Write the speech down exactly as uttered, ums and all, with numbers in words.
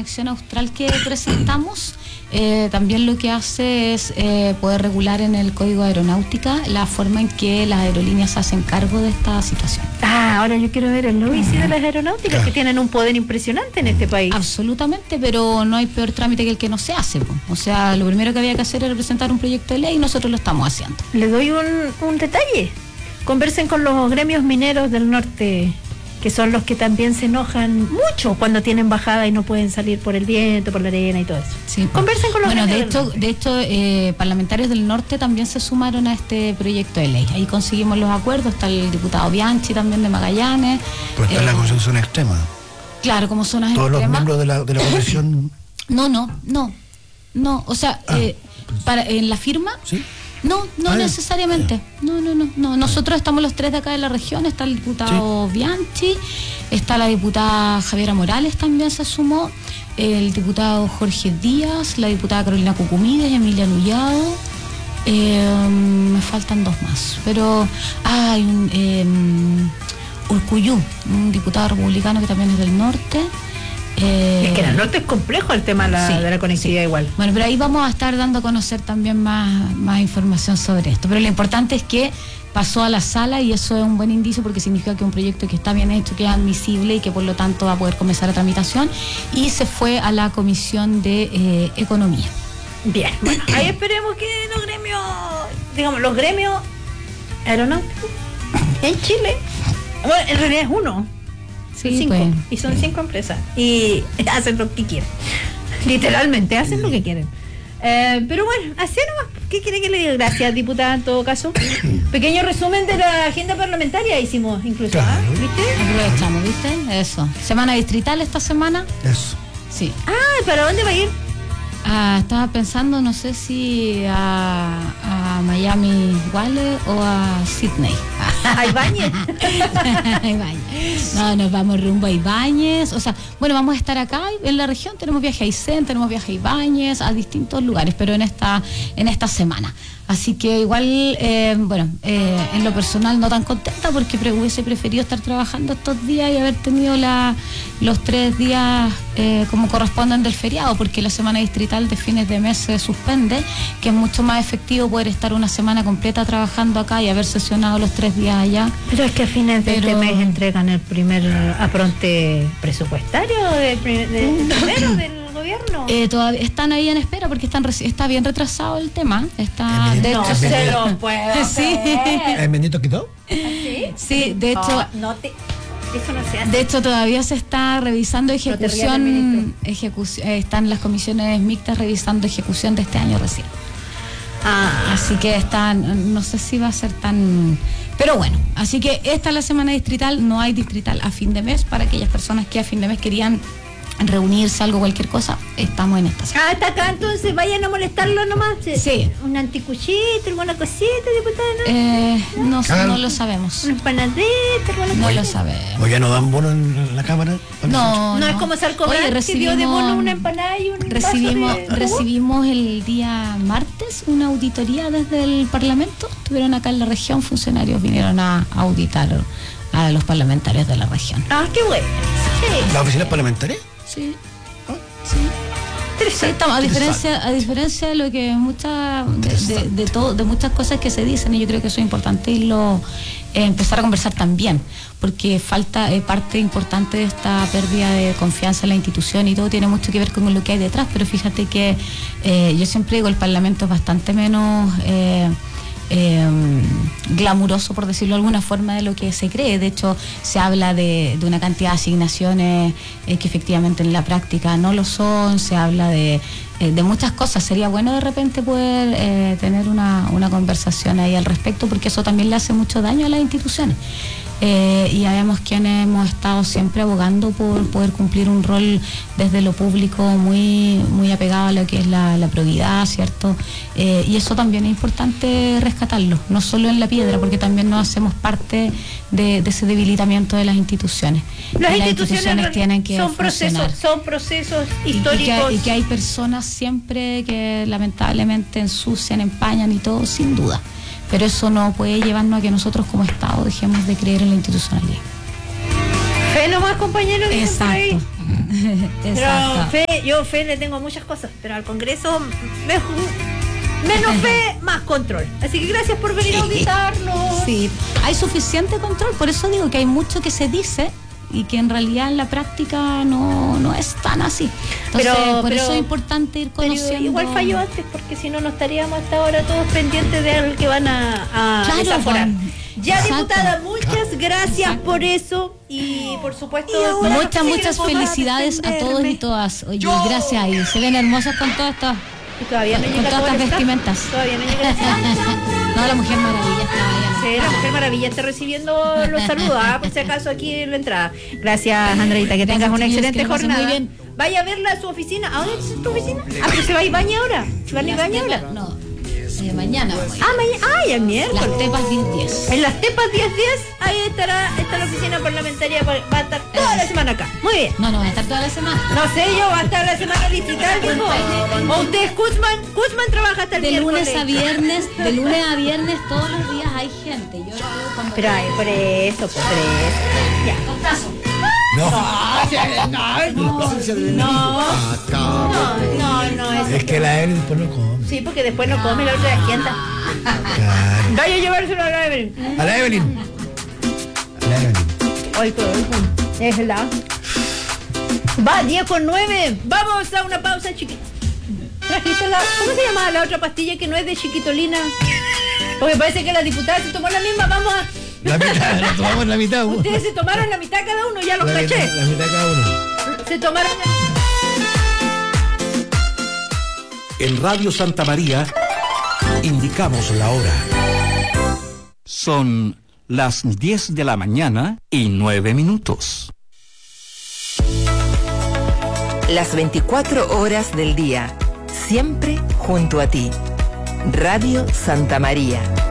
conexión austral que presentamos eh, también lo que hace es eh, poder regular en el Código de Aeronáutica la forma en que las aerolíneas hacen cargo de esta situación. Ah, ahora yo quiero ver el lobby uh-huh. de las aeronáuticas, que tienen un poder impresionante en este país. Absolutamente, pero no hay peor trámite que el que no se hace. Po. O sea, lo primero que había que hacer era presentar un proyecto de ley y nosotros lo estamos haciendo. Le doy un, un detalle. Conversen con los gremios mineros del norte, que son los que también se enojan mucho cuando tienen bajada y no pueden salir por el viento, por la arena y todo eso. Sí, Conversen con los bueno, gremios de hecho, de hecho eh, parlamentarios del norte también se sumaron a este proyecto de ley. Ahí conseguimos los acuerdos, está el diputado Bianchi también de Magallanes. Pues está eh, la Constitución extrema. Claro, como zonas Todos extremas. los miembros de la, de la comisión. No, no, no, no, o sea, ah, eh, para, en la firma. Sí. No, no ah, necesariamente. No, no, no, no. Nosotros estamos los tres de acá de la región. Está el diputado sí. Bianchi, está la diputada Javiera Morales, también se sumó, el diputado Jorge Díaz, la diputada Carolina Cucumides, Emilia Nullado. Eh, me faltan dos más, pero hay un eh, Urcuyú, un diputado republicano que también es del norte. Eh, es que en el norte es complejo el tema la, sí, de la conectividad sí. igual. Bueno, pero ahí vamos a estar dando a conocer también más, más información sobre esto. Pero lo importante es que pasó a la sala y eso es un buen indicio porque significa que es un proyecto que está bien hecho, que es admisible y que por lo tanto va a poder comenzar la tramitación. Y se fue a la Comisión de eh, Economía. Bien, bueno, ahí esperemos que los gremios, digamos, los gremios aeronáuticos en Chile, bueno, en realidad es uno. Sí, cinco, pues, y son cinco empresas y hacen lo que quieren, literalmente hacen lo que quieren, eh, pero bueno, así nomás. ¿Qué quiere que le diga? Gracias, diputada, en todo caso. Pequeño resumen de la agenda parlamentaria hicimos incluso, claro. ¿eh? ¿Viste? Aprovechamos, ¿viste? Eso, semana distrital esta semana. Eso. Sí. Ah, ¿para dónde va a ir? Ah, estaba pensando, no sé si a, a Miami Wale o a Sydney. ¿A Ibáñez? No, nos vamos rumbo a Ibáñez. O sea, bueno, vamos a estar acá en la región. Tenemos viaje a Aysén, tenemos viaje a Ibáñez, a distintos lugares, pero en esta, en esta semana. Así que igual, eh, bueno, eh, en lo personal no tan contenta porque pre- hubiese preferido estar trabajando estos días y haber tenido la, los tres días eh, como corresponden del feriado, porque la semana distrital de fines de mes se suspende, que es mucho más efectivo poder estar una semana completa trabajando acá y haber sesionado los tres días allá. Pero es que a fines de Pero... este mes entregan el primer apronte presupuestario de, de, de primero del gobierno. Eh, todavía están ahí en espera porque están está bien retrasado el tema. Está, de no hecho, se lo puedo sí. ¿El bendito quitó? ¿Sí? Sí, de hecho. No, no te, eso no se hace. De hecho, todavía se está revisando ejecución. No ejecución eh, están las comisiones mixtas revisando ejecución de este año recién. Ah, así que están, no sé si va a ser tan. Pero bueno, así que esta es la semana distrital, no hay distrital a fin de mes para aquellas personas que a fin de mes querían reunirse, algo, cualquier cosa, estamos en esta semana. Ah, está acá, entonces vayan a molestarlo nomás. Sí. Un anticuchito, alguna cosita, diputada, ¿no? Eh, no, ah, no lo sabemos. Una empanadita, alguna No cosa. lo sabemos. ¿O ya no dan bono en la cámara? No, no, no es como Sarcobran, que dio de bono una empanada y un recibimos, vaso de... recibimos el día martes una auditoría desde el Parlamento. Estuvieron acá en la región, funcionarios vinieron a auditar a los parlamentarios de la región. Ah, qué bueno. Sí. ¿La oficina parlamentaria? Sí, sí. Sí, estamos, a diferencia a diferencia de lo que muchas de, de, de todo de muchas cosas que se dicen, y yo creo que eso es importante irlo eh, empezar a conversar también, porque falta eh, parte importante de esta pérdida de confianza en la institución y todo tiene mucho que ver con lo que hay detrás. Pero fíjate que eh, yo siempre digo, el Parlamento es bastante menos eh, Eh, glamuroso, por decirlo de alguna forma, de lo que se cree. De hecho, se habla de, de una cantidad de asignaciones eh, que efectivamente en la práctica no lo son. Se habla de, eh, de muchas cosas. Sería bueno de repente poder eh, tener una, una conversación ahí al respecto, porque eso también le hace mucho daño a las instituciones. Eh, y sabemos quienes hemos estado siempre abogando por poder cumplir un rol desde lo público muy muy apegado a lo que es la, la probidad, ¿cierto? Eh, y eso también es importante rescatarlo, no solo en La Piedra, porque también nos hacemos parte de, de ese debilitamiento de las instituciones. Las, las instituciones, instituciones tienen que son funcionar. procesos, son procesos históricos. Y, y, que hay, y que hay personas siempre que lamentablemente ensucian, empañan y todo, sin duda. Pero eso no puede llevarnos a que nosotros como Estado dejemos de creer en la institucionalidad. Fe nomás, compañero. Exacto. Pero Exacto. fe, yo fe le tengo a muchas cosas, pero al Congreso me- menos fe, más control. Así que gracias por venir a auditarnos. Sí, hay suficiente control, por eso digo que hay mucho que se dice y que en realidad en la práctica no, no es tan así. Entonces, Pero- por pero- eso es importante ir Pero conociendo. igual falló antes, porque si no, no estaríamos hasta ahora todos pendientes de al que van a, a Claro, desaforar. Juan. Ya, Exacto. diputada, muchas gracias Exacto. por eso y por supuesto Muchas, muchas felicidades a todos y todas. Oye, gracias, y se ven hermosos con todas estas, Y todavía no con llega todas todo el estas staff. vestimentas. Todavía no llega el staff. No, la Mujer Maravilla estaba allá. Sí, la Mujer Maravilla está recibiendo los saludos, ¿ah? Por si acaso aquí en la entrada. Gracias, Andreita, que Gracias, tengas una chiquillos, excelente que lo pasen muy jornada. bien. Vaya a verla a su oficina. ¿A dónde es tu oficina? Ah, pero se va y baña ahora. ¿Se va y Las baña tepas- ahora? No, eh, mañana vamos a ir. Ah, mañana. Ah, ya miércoles. Las tepas diez diez. En las tepas diez diez, ahí estará está la oficina parlamentaria, va a estar toda la semana acá. Muy bien. No, no, va a estar toda la semana. No sé, yo va a estar la semana distrital, viejo. O usted es Kuzman, Kuzman trabaja hasta el De miércoles. lunes a viernes, de lunes a viernes, todos los días hay gente. Yo creo cuando... Pero ay, por eso, pues, por eso. Ya. Costazo. No, No, no, no, no, es que la Evelyn después no come. Sí, porque después no come la otra esquienta. Claro. Vaya a llevárselo a la Evelyn. A la Evelyn. A la Evelyn. Ay, qué es la. Va, diez con nueve. Vamos a una pausa, chiquita. ¿Trajiste la. ¿Cómo se llama la otra pastilla que no es de chiquitolina? Porque parece que la diputada se tomó la misma. Vamos a. La mitad, la tomamos la mitad. uno. Ustedes se tomaron la mitad cada uno, ya los La caché. mitad, la mitad cada uno. Se tomaron. En Radio Santa María indicamos la hora. Son las diez de la mañana y nueve minutos. Las veinticuatro horas del día, siempre junto a ti. Radio Santa María.